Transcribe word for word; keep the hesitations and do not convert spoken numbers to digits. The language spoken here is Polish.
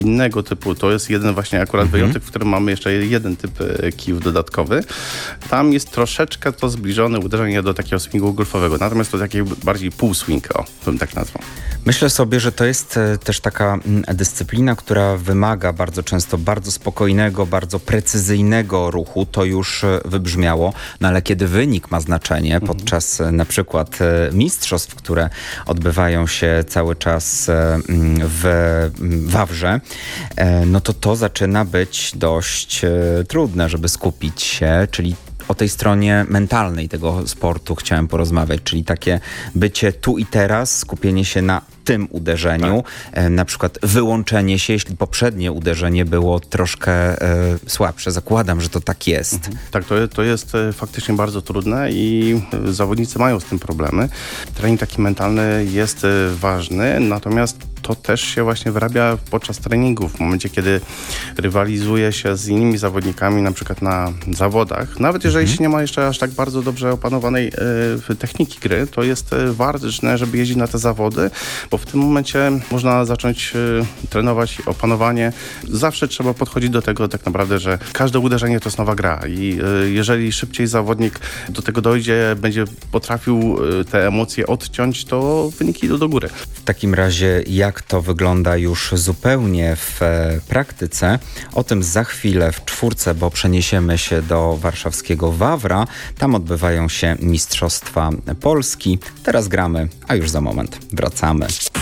innego typu. To jest jeden właśnie akurat Mhm. wyjątek, w którym mamy jeszcze jeden typ e, kijów dodatkowy. Tam jest troszeczkę to zbliżone uderzenie do takiego swingu golfowego. Natomiast to taki bardziej półswing, o, bym tak nazwał. Myślę sobie, że to jest e, też taka mm, dyscyplina, która wymaga bardzo często bardzo spokojnego, bardzo precyzyjnego ruchu. To już e, wybrzmiało. No ale kiedy wynik ma znaczenie Mhm. podczas e, na przykład e, mistrzostw, które odbywają się cały czas e, mm, w mm, Wawrze, e, no to to zaczyna być dość e, trudne, żeby skupić się, czyli o tej stronie mentalnej tego sportu chciałem porozmawiać, czyli takie bycie tu i teraz, skupienie się na tym uderzeniu, e, na przykład wyłączenie się, jeśli poprzednie uderzenie było troszkę e, słabsze. Zakładam, że to tak jest. Mhm. Tak, to, to jest e, faktycznie bardzo trudne i e, zawodnicy mają z tym problemy. Trening taki mentalny jest e, ważny, natomiast to też się właśnie wyrabia podczas treningów. W momencie, kiedy rywalizuje się z innymi zawodnikami, na przykład na zawodach, nawet jeżeli Mhm. się nie ma jeszcze aż tak bardzo dobrze opanowanej e, techniki gry, to jest e, ważne, żeby jeździć na te zawody, bo w tym momencie można zacząć e, trenować opanowanie. Zawsze trzeba podchodzić do tego tak naprawdę, że każde uderzenie to jest nowa gra i e, jeżeli szybciej zawodnik do tego dojdzie, będzie potrafił e, te emocje odciąć, to wyniki idą do góry. W takim razie, jak to wygląda już zupełnie w e, praktyce, o tym za chwilę w czwórce, bo przeniesiemy się do warszawskiego Wawra. Tam odbywają się Mistrzostwa Polski. Teraz gramy, a już za moment wracamy.